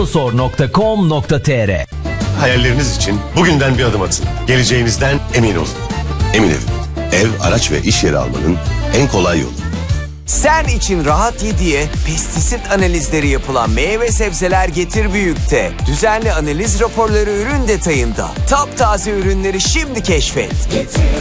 Sor.com.tr. Hayalleriniz için bugünden bir adım atın. Geleceğinizden emin olun. Emin Ev, araç ve iş yeri almanın en kolay yolu. Sen için rahat ye diye pestisit analizleri yapılan meyve sebzeler Getir Büyük'te. Düzenli analiz raporları ürün detayında. Taptaze ürünleri şimdi keşfet.